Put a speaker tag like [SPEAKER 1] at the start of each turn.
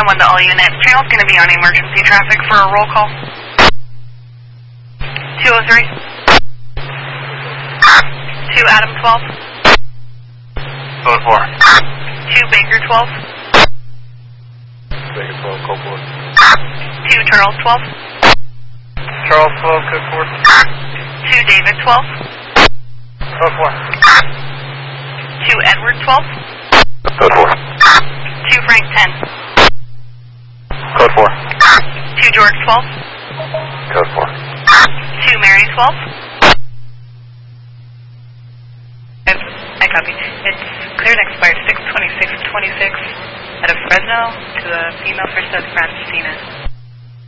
[SPEAKER 1] 911 to all units. Channel's going to be on emergency traffic for a roll call. 203. 2 Adam 12.
[SPEAKER 2] Code 4.
[SPEAKER 1] 2 Baker 12.
[SPEAKER 2] Baker 12, code 4.
[SPEAKER 1] 2 Charles 12.
[SPEAKER 2] Charles 12, code 4.
[SPEAKER 1] 2 David 12.
[SPEAKER 2] Code 4.
[SPEAKER 1] 2 Edward 12.
[SPEAKER 2] Code 4.
[SPEAKER 1] 2 Frank 10.
[SPEAKER 2] Code 4.
[SPEAKER 1] 2 George 12.
[SPEAKER 2] Code 4.
[SPEAKER 1] 2 Mary 12. I copy. It's cleared expired 6/26/26 out of Fresno to the female first of Francina.